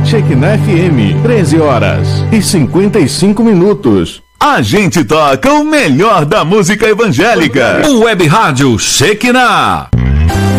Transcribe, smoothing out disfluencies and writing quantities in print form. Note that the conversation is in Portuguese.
Shekinah FM, 13h55. A gente toca o melhor da música evangélica. O Web Rádio Shekinah.